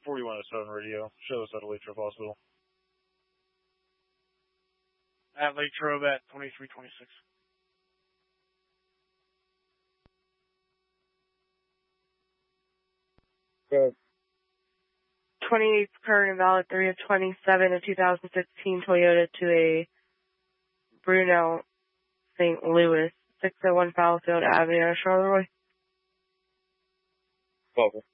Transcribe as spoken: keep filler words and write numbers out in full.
forty-one oh seven radio. Show us at Latrobe Hospital. At Latrobe at twenty-three twenty-six. Good. twenty-eighth current invalid three of twenty-seven, a two thousand sixteen Toyota to a Brunel Saint Louis, six oh one Fallowfield Avenue, Charleroi. Over.